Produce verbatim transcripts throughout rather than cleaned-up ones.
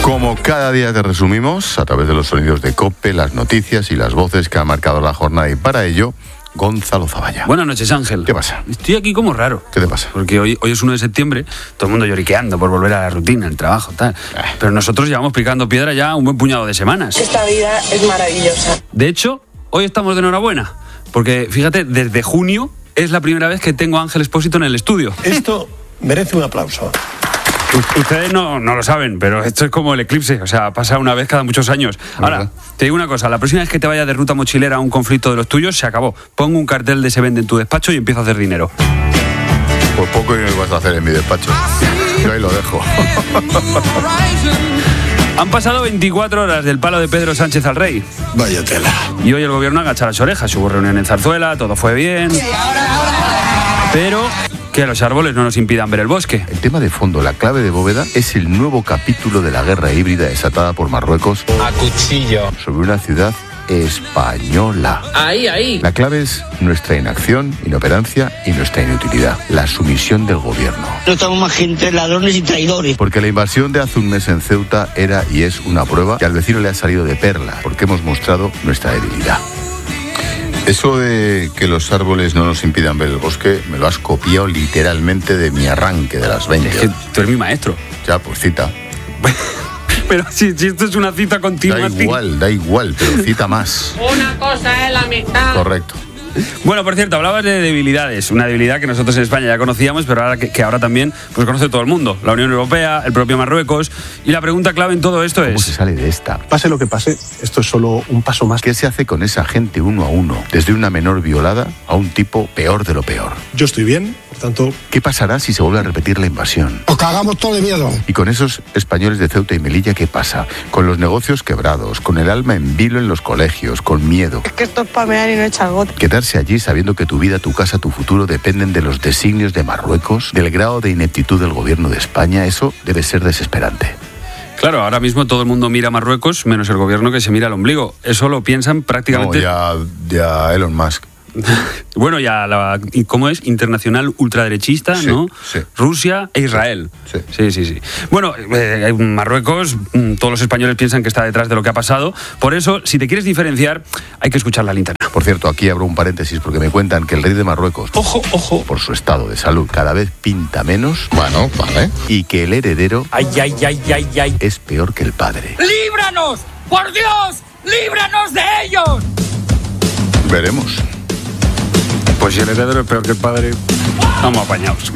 Como cada día te resumimos a través de los sonidos de COPE, las noticias y las voces que han marcado la jornada, y para ello, Gonzalo Zavalla. Buenas noches, Ángel. ¿Qué pasa? Estoy aquí como raro. ¿Qué te pasa? Porque hoy, hoy es uno de septiembre, todo el mundo lloriqueando por volver a la rutina, el trabajo, tal. Eh. Pero nosotros llevamos picando piedra ya un buen puñado de semanas. Esta vida es maravillosa. De hecho, hoy estamos de enhorabuena, porque fíjate, desde junio es la primera vez que tengo a Ángel Expósito en el estudio. Esto merece un aplauso. U- Ustedes no, no lo saben, pero esto es como el eclipse, o sea, pasa una vez cada muchos años. Ahora, te digo una cosa, la próxima vez que te vayas de ruta mochilera a un conflicto de los tuyos, se acabó. Pongo un cartel de se vende en tu despacho y empiezo a hacer dinero. Pues poco y vas a hacer en mi despacho. Yo ahí lo dejo. Han pasado veinticuatro horas del palo de Pedro Sánchez al rey. Vaya tela. Y hoy el gobierno agacha las orejas. Hubo reunión en Zarzuela, todo fue bien. Pero que los árboles no nos impidan ver el bosque. El tema de fondo, la clave de bóveda, es el nuevo capítulo de la guerra híbrida desatada por Marruecos A cuchillo. sobre una ciudad española. Ahí, ahí. La clave es nuestra inacción, inoperancia y nuestra inutilidad. La sumisión del gobierno. No estamos más gente ladrones y traidores. Porque la invasión de hace un mes en Ceuta era y es una prueba que al vecino le ha salido de perla, porque hemos mostrado nuestra debilidad. Eso de que los árboles no nos impidan ver el bosque, me lo has copiado literalmente de mi arranque de las veinte. Es que tú eres mi maestro. Ya, pues cita. Pero si, si esto es una cita continua... Da sí. igual, da igual, pero cita más. Una cosa es la amistad. Correcto. Bueno, por cierto, hablabas de debilidades. Una debilidad que nosotros en España ya conocíamos, pero ahora que, que ahora también pues conoce todo el mundo. La Unión Europea, el propio Marruecos. Y la pregunta clave en todo esto ¿Cómo es... se sale de esta? Pase lo que pase, esto es solo un paso más. ¿Qué se hace con esa gente uno a uno? Desde una menor violada a un tipo peor de lo peor. Yo estoy bien, por tanto... ¿Qué pasará si se vuelve a repetir la invasión? Nos cagamos todo de miedo. Y con esos españoles de Ceuta y Melilla, ¿qué pasa? Con los negocios quebrados, con el alma en vilo en los colegios, con miedo. Es que esto es pamear y no echar gota. Quedarse allí sabiendo que tu vida, tu casa, tu futuro dependen de los designios de Marruecos, del grado de ineptitud del gobierno de España, eso debe ser desesperante. Claro, ahora mismo todo el mundo mira a Marruecos, menos el gobierno que se mira al ombligo. Eso lo piensan prácticamente... No, ya, ya Elon Musk. Bueno, ya la, ¿cómo es? Internacional ultraderechista, Sí, ¿no? sí. Rusia e Israel. Sí. sí, sí. sí. Bueno, eh, Marruecos, mm, todos los españoles piensan que está detrás de lo que ha pasado. Por eso, si te quieres diferenciar, hay que escuchar la linterna. Por cierto, aquí abro un paréntesis porque me cuentan que el rey de Marruecos, Ojo, ojo. por su estado de salud, cada vez pinta menos. Bueno, vale. Y que el heredero Ay, ay, ay, ay, ay. es peor que el padre. ¡Líbranos! ¡Por Dios! ¡Líbranos de ellos! Veremos. Pues si el heredero es peor que el padre, vamos apañados.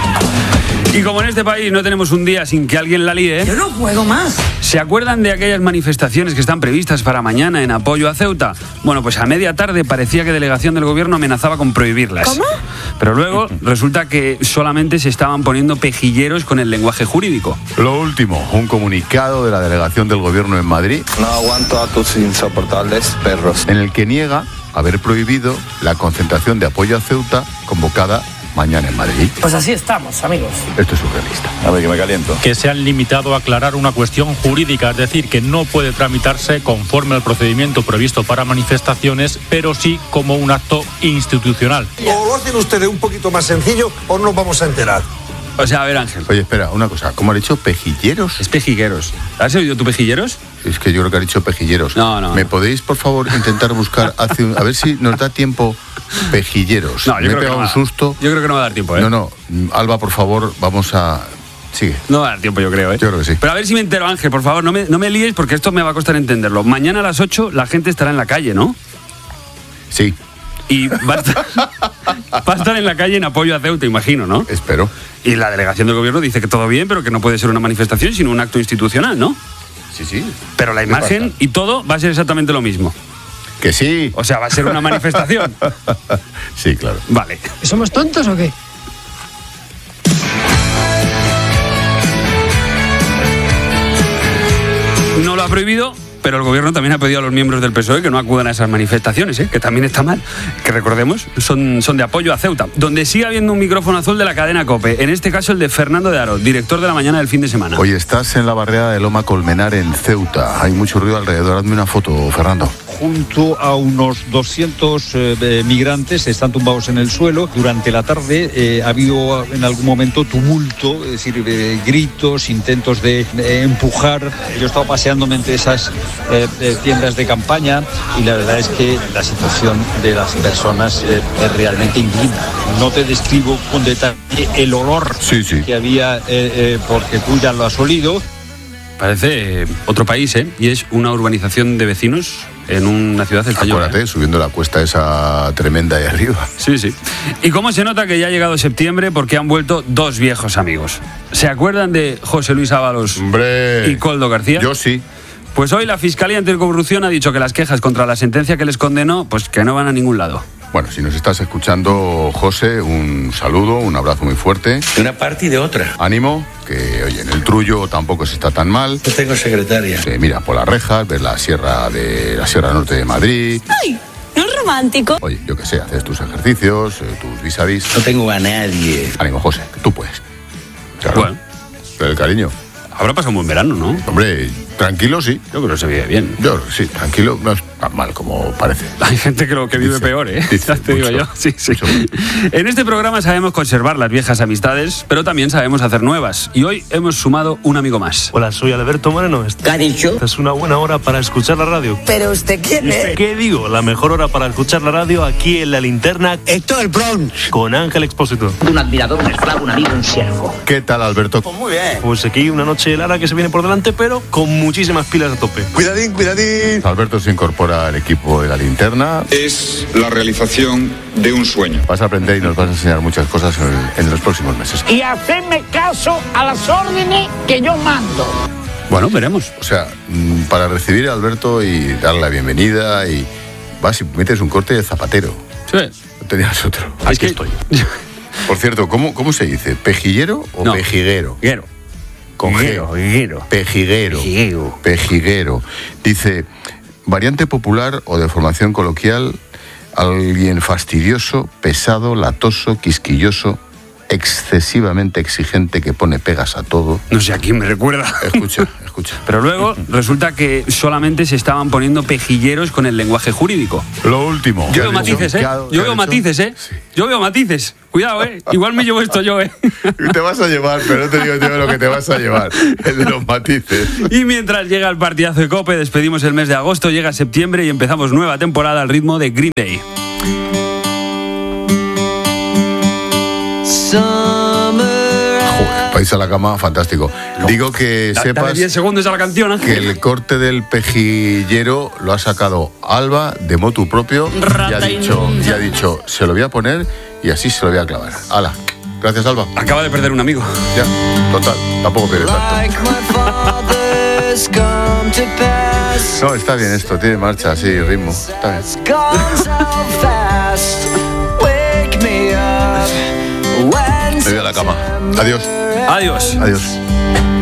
Y como en este país no tenemos un día sin que alguien la líe, Yo no puedo más. ¿se acuerdan de aquellas manifestaciones que están previstas para mañana en apoyo a Ceuta? Bueno, pues a media tarde parecía que delegación del gobierno amenazaba con prohibirlas. ¿Cómo? Pero luego resulta que solamente se estaban poniendo pejilleros con el lenguaje jurídico. Lo último, un comunicado de la delegación del gobierno en Madrid No aguanto a tus insoportables perros. en el que niega haber prohibido la concentración de apoyo a Ceuta convocada mañana en Madrid. Pues así estamos, amigos. Esto es surrealista. A ver, que me caliento. que se han limitado a aclarar una cuestión jurídica, es decir, que no puede tramitarse conforme al procedimiento previsto para manifestaciones, pero sí como un acto institucional. O lo hacen ustedes un poquito más sencillo o no nos vamos a enterar. O sea, a ver, Ángel, Oye, espera, una cosa. ¿Cómo ha dicho? ¿Pejilleros? es pejigueros. ¿Has oído tú pejilleros? Es que yo creo que ha dicho pejilleros. No, no, ¿Me no. podéis, por favor, intentar buscar hace un- a ver si nos da tiempo pejilleros? No, yo Me he creo que pegado no un va- susto. Yo creo que no va a dar tiempo, ¿eh? No, no. Alba, por favor, vamos a... Sigue. No va a dar tiempo, yo creo, ¿eh? Yo creo que sí. Pero a ver si me entero, Ángel, por favor, no me, no me líes porque esto me va a costar entenderlo. Mañana a las ocho la gente estará en la calle, ¿no? Sí, Y va a estar, va a estar en la calle en apoyo a Ceuta, imagino, ¿no? espero. Y la delegación del gobierno dice que todo bien, pero que no puede ser una manifestación, sino un acto institucional, ¿no? Sí, sí. Pero la ¿Qué imagen pasa? y todo va a ser exactamente lo mismo. Que sí. O sea, va a ser una manifestación. Sí, claro. Vale. ¿Somos tontos o qué? No lo ha prohibido, pero el gobierno también ha pedido a los miembros del P S O E que no acudan a esas manifestaciones, ¿eh? Que también está mal. Que recordemos, son, son de apoyo a Ceuta, donde sigue habiendo un micrófono azul de la cadena COPE, en este caso el de Fernando de Aro, director de La Mañana del fin de semana. Oye, estás en la barriada de Loma Colmenar en Ceuta. Hay mucho ruido alrededor. Hazme una foto, Fernando. junto a unos doscientos eh, migrantes, están tumbados en el suelo. Durante la tarde eh, ha habido en algún momento tumulto, es decir, eh, gritos, intentos de eh, empujar. Yo he estado paseándome entre esas eh, eh, tiendas de campaña y la verdad es que la situación de las personas eh, es realmente indigna. No te describo con detalle el olor sí, sí. que había, eh, eh, porque tú ya lo has olido. Parece otro país, ¿eh? Y es una urbanización de vecinos en una ciudad española. Acuérdate, subiendo la cuesta esa tremenda ahí arriba. Sí, sí. ¿Y cómo se nota que ya ha llegado septiembre? Porque han vuelto dos viejos amigos. ¿Se acuerdan de José Luis Ábalos ¡Hombre! y Koldo García? Yo sí. Pues hoy la Fiscalía Anticorrupción ha dicho que las quejas contra la sentencia que les condenó, pues que no van a ningún lado. Bueno, si nos estás escuchando, José, un saludo, un abrazo muy fuerte. De una parte y de otra. Ánimo, que oye, en el Trullo tampoco se está tan mal. Yo tengo secretaria. Se mira por las rejas, ves la sierra de la Sierra Norte de Madrid. ¡Ay! ¿No es romántico? Oye, yo qué sé, haces tus ejercicios, eh, tus vis a vis. No tengo a nadie. Ánimo, José, que tú puedes. Claro. Bueno. Pero el cariño. Habrá pasado un buen verano, ¿no? Hombre, tranquilo sí. Yo creo que se vive bien. Yo sí, tranquilo, no es tan mal como parece. Hay gente que lo que vive Dice, peor, ¿eh? dice, Ya te mucho, digo yo. Sí, sí. mucho. En este programa sabemos conservar las viejas amistades, pero también sabemos hacer nuevas. Y hoy hemos sumado un amigo más. Hola, soy Alberto Moreno. ¿Qué ha dicho? Esta es una buena hora para escuchar la radio. ¿Pero usted quién es? ¿Qué digo? La mejor hora para escuchar la radio aquí en La Linterna. Esto es el Bronx. Con Ángel Expósito. Un admirador, un esclavo, un amigo, un siervo. ¿Qué tal, Alberto? Pues muy bien. Pues aquí una noche helada que se viene por delante, pero con muchísimas pilas a tope. Cuidadín, cuidadín. Alberto se incorpora al equipo de La Linterna. Es la realización de un sueño. Vas a aprender y nos vas a enseñar muchas cosas en, el, en los próximos meses. Y hacerme caso a las órdenes que yo mando. Bueno, veremos. O sea, mm, para recibir a Alberto y darle la bienvenida y vas y metes un corte de zapatero. Sí. No tenías otro. Aquí es que... estoy. Por cierto, ¿cómo, cómo se dice? ¿Pejillero o no. pejiguero? Guero. Con Guero, guero. Pejiguero. Pejiguero. Pejiguero. Dice, variante popular o de formación coloquial, alguien fastidioso, pesado, latoso, quisquilloso, excesivamente exigente que pone pegas a todo. No sé a quién me recuerda. Escucha, escucha. Pero luego resulta que solamente se estaban poniendo pejilleros con el lenguaje jurídico. Lo último. Yo veo matices, ¿eh? Yo veo matices, ¿eh? Sí. Yo veo matices. Cuidado, ¿eh? Igual me llevo esto yo, ¿eh? Te vas a llevar, pero no te digo yo lo que te vas a llevar. El de los matices. Y mientras llega el partidazo de COPE, despedimos el mes de agosto, llega septiembre y empezamos nueva temporada al ritmo de Green Day. Joder, país a la cama, fantástico. Digo que Da, sepas dale diez segundos a la canción, Ángel. que el corte del pejillero lo ha sacado Alba de motu propio y ha dicho, y ha dicho, se lo voy a poner y así se lo voy a clavar. Hala, gracias, Alba. Acaba de perder un amigo. Ya, total, tampoco pierde tanto. No, está bien esto, tiene marcha, sí, ritmo. Está bien. Me voy a la cama. Adiós. Adiós. Adiós.